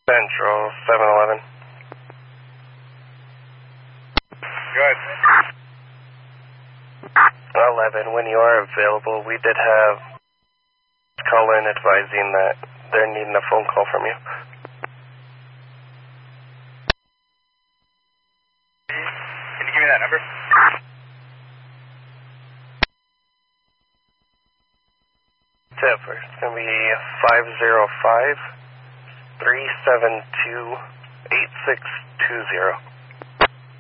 Central 711. Good. 11, when you are available, we did have call in advising that they're needing a phone call from you. Can you give me that number? It's going to be 505-372-8620.